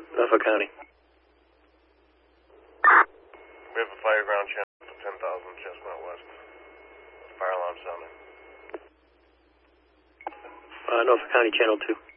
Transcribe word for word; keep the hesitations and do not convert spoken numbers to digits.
Norfolk County. We have a fire ground channel to ten thousand Chestnut West. Fire alarm sounding. Uh, Norfolk County, Channel two.